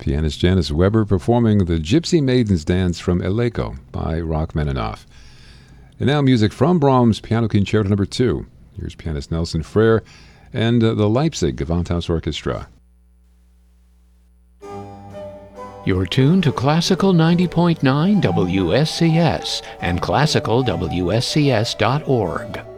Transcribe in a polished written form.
Pianist Janice Weber performing the Gypsy Maiden's Dance from Eleko by Rachmaninoff. And now music from Brahms' Piano Concerto No. 2. Here's pianist Nelson Frere and the Leipzig Gewandhaus Orchestra. You're tuned to Classical 90.9 WSCS and classicalwscs.org.